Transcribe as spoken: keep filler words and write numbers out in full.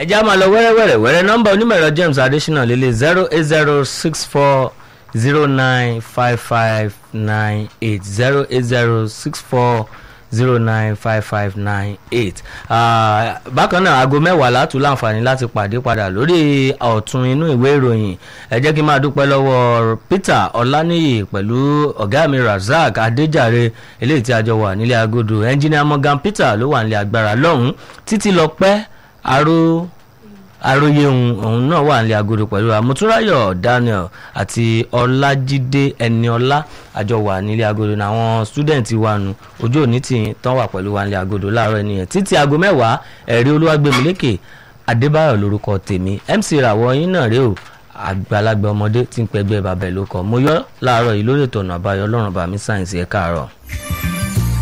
ẹ já máa lọ wẹ́rẹ́wẹ́rẹ́ wẹ́rẹ́ nọ́mbà onímọ̀ẹ̀rọ James Adésínà lélẹ̀ zero eight zero six four zero nine five five nine eight zero eight zero six four zero nine five five nine eight. Bákan náà aago mẹ́wàá látún láǹfààní láti pàdé padà lórí ọ̀tún inú ìwé ìròyìn. Ẹ jẹ́ kí n máa dúpẹ́ lọ́wọ́ Peter Ọláníyì pẹ̀lú ọ̀gá mi Razak Adéjàre eléyìí tí a jọ wà nílé agodo. Engineer Morgan Peter ló wà nílé agbára lọ́hùn-ún títí lọ pẹ́ aró aróyé òun náà wà nílé agodo pẹ̀lú Àmútúráyọ̀ Daniel àti Ọlájídé Ẹniọlá àjọ wà nílé agodo náà àwọn stúdẹ̀ntì wa nù ojú òní tí tán wà pẹ̀lú wa nílé agodo láàárọ̀ ènìyàn títí aago mẹ́wàá ẹ̀rí Olúwàgbémilékè Adébáyọ̀ lórúkọ tèmi M C Ràwọ̀ yín náà rèé o àgbàlagbà ọmọdé tí ń pẹgbẹ́ bàbá ẹ̀ ló kọ́ mo yọ láàárọ̀ yìí lórí ètò ọ̀nà àbáyọ Ọlọ́run bá mi sáyẹ̀nsì ẹ̀ káàárọ̀.